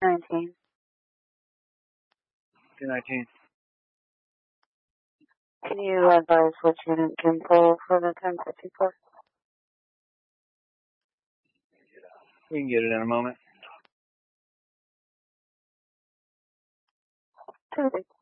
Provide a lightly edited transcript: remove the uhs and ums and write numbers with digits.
19. 219. Can you advise what unit can pull for the 1054? We can get it in a moment. 2.